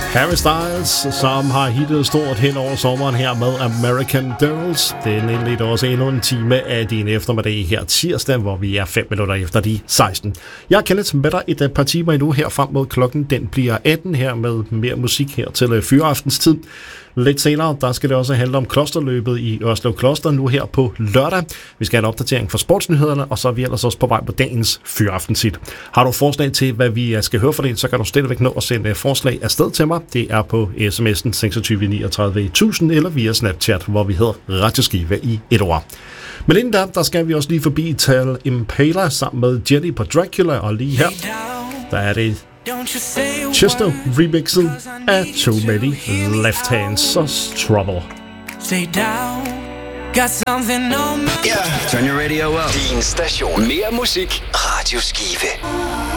Harry Styles, som har hittet stort hen over sommeren her med American Girls. Det er nemlig også endnu en time af din eftermiddag her tirsdag, hvor vi er 5 minutter efter de 16. Jeg kan lidt med dig et par timer endnu her frem mod klokken. Den bliver 18 her med mere musik her til fyraftens-tid. Lidt senere, der skal det også handle om klosterløbet i Ørslev Kloster nu her på lørdag. Vi skal have en opdatering for sportsnyhederne, og så er vi ellers også på vej på dagens fyraftens-hit. Har du forslag til, hvad vi skal høre for det, så kan du stadigvæk nå at sende forslag afsted til mig. Det er på sms'en 26 39 1000 eller via Snapchat, hvor vi hedder Radioskive i et ord. Men inden der skal vi også lige forbi Tal Impala sammen med Jenny på Dracula, og lige her, der er det Chester remixen af Too Many Left Hands, så Trouble. Stay down, got something on me. Yeah. Turn your radio up. Din station. Mere musik. Radioskive.